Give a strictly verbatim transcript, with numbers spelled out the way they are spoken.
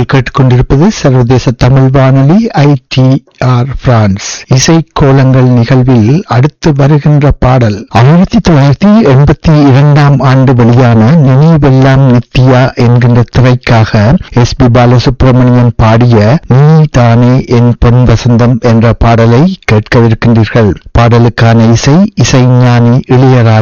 நீங்கள் கேட்டுக்கொண்டிருப்பது சர்வதேச தமிழ் வானொலி ஐ டி ஆர் பிரான்ஸ். இசை கோலங்கள் நிகழ்வில் அடுத்து வருகின்ற பாடல் ஆயிரத்தி தொள்ளாயிரத்தி எண்பத்தி இரண்டாம் ஆண்டு வெளியான நினைவெல்லாம் நித்யா என்கின்ற திரைக்காக எஸ் பி பாலசுப்ரமணியம் பாடிய நீ தானே என் பொன் வசந்தம் என்ற பாடலை கேட்கவிருக்கின்றீர்கள். பாடலுக்கான இசை இசைஞானி இளையராஜா.